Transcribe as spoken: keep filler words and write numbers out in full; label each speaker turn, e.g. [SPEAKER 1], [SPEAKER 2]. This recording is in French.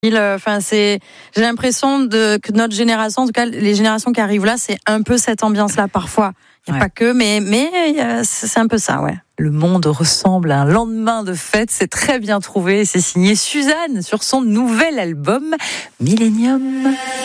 [SPEAKER 1] Enfin, c'est, j'ai l'impression de, que notre génération, en tout cas les générations qui arrivent là, c'est un peu cette ambiance-là parfois. Il n'y a
[SPEAKER 2] Ouais.
[SPEAKER 1] pas que, mais, mais c'est un peu ça, ouais.
[SPEAKER 2] Le monde ressemble à un lendemain de fête, c'est très bien trouvé. C'est signé Suzanne sur son nouvel album Millennium.